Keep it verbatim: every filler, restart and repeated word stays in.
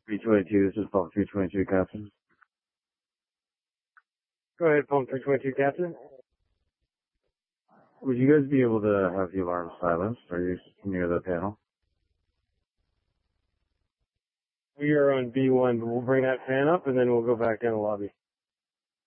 three twenty-two, this is Pump three twenty-two, Captain. Go ahead, Pump three twenty-two, Captain. Would you guys be able to have the alarm silenced? Are you near the panel? We are on B one, but we'll bring that fan up and then we'll go back in the lobby.